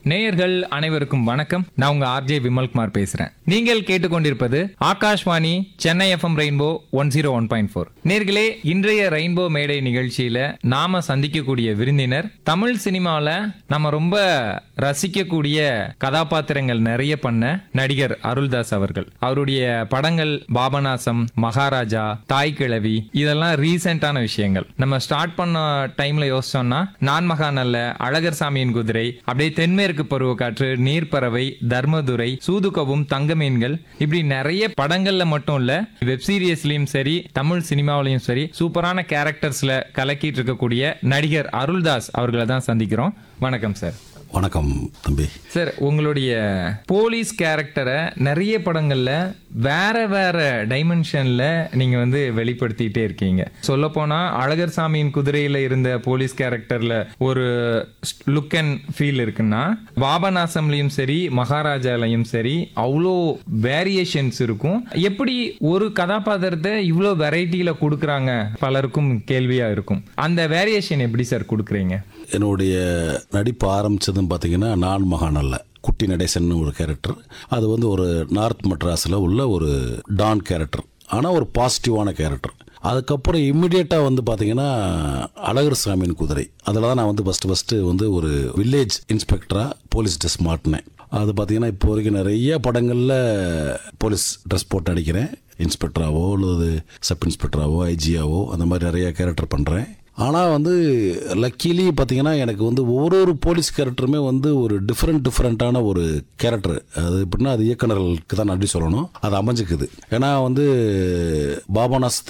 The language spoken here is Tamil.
நேயர்கள் அனைவருக்கும் வணக்கம். நான் உங்க ஆர்ஜே விமல்குமார் பேசுறேன். நீங்கள் கேட்டுக்கொண்டிருப்பது ஆகாஷ்வாணி சென்னை எஃப்எம் ரெயின்போ 101.4. நேயர்களே, இன்றைய ரெயின்போ மேடை நிகழ்ச்சியில நாம சந்திக்கக்கூடிய விருந்தினர் தமிழ் சினிமால நம்ம ரொம்ப ரசிக்கக்கூடிய கதாபாத்திரங்கள் நிறைய பண்ண நடிகர் அருள்தாஸ் அவர்கள். அவருடைய படங்கள் பாபநாசம், மகாராஜா, தாய் கிழவி இதெல்லாம் ரீசெண்டான விஷயங்கள். நம்ம ஸ்டார்ட் பண்ண டைம்ல யோசிச்சோம்னா நான் மகான் அல்ல, அழகர் சாமியின் குதிரை, அப்படியே தென்மேற்கு பருவக்காற்று, நீர்ப்பறவை, தர்மதுரை, சூதுகவும், தங்க மீன்கள், இப்படி நிறைய படங்கள்ல மட்டும் இல்ல வெப் சீரிஸ்லயும் சரி தமிழ் சினிமாவிலையும் சரி சூப்பரான கேரக்டர்ஸ்ல கலக்கிட்டு இருக்கக்கூடிய நடிகர் அருள்தாஸ் அவர்களை தான் சந்திக்கிறோம். வணக்கம் சார். வணக்கம் தம்பி. சார், உங்களுடைய போலீஸ் கேரக்டரை நிறைய படங்கள்ல வேற வேற டைமென்ஷன்ல நீங்க வெளிப்படுத்திட்டே இருக்கீங்க. சொல்ல போனா அழகர் சாமியின் குதிரையில இருந்த போலீஸ் கேரக்டர்ல ஒரு லுக் அண்ட் ஃபீல் இருக்குன்னா, பாபநாசம்லயும் சரி மகாராஜாலையும் சரி அவ்வளோ வேரியேஷன்ஸ் இருக்கும். எப்படி ஒரு கதாபாத்திரத்தை இவ்வளோ வெரைட்டியில கொடுக்குறாங்க பலருக்கும் கேள்வியா இருக்கும். அந்த வேரியேஷன் எப்படி சார் கொடுக்குறீங்க? என்னுடைய நடிப்பு ஆரம்பிச்சதுன்னு பார்த்தீங்கன்னா நான் மகான் அல்ல, குட்டி நடேசன் ஒரு கேரக்டர். அது ஒரு நார்த் மெட்ராஸில் உள்ள ஒரு டான் கேரக்டர், ஆனால் ஒரு பாசிட்டிவான கேரக்டர். அதுக்கப்புறம் இம்மிடியேட்டாக பார்த்தீங்கன்னா அழகர் சாமியின் குதிரை, அதில் தான் நான் ஃபஸ்ட்டு ஒரு வில்லேஜ் இன்ஸ்பெக்டராக போலீஸ் ட்ரெஸ் மாட்டினேன். அது பார்த்தீங்கன்னா இப்போ வரைக்கும் நிறைய படங்களில் போலீஸ் ட்ரெஸ் போட்டு அடிக்கிறேன். இன்ஸ்பெக்டராகவோ அல்லது சப் இன்ஸ்பெக்டராகவோ ஐஜியாவோ அந்த மாதிரி நிறைய கேரக்டர் பண்ணுறேன். ஆனால் லக்கிலி பார்த்தீங்கன்னா எனக்கு ஒரு போலீஸ் கேரக்டருமே ஒரு டிஃப்ரெண்ட்டான ஒரு கேரக்டர். அது எப்படின்னா அது இயக்குநர்களுக்கு தான் நன்றி சொல்லணும், அது அமைஞ்சிக்குது. ஏன்னா பாபநாசத்தில்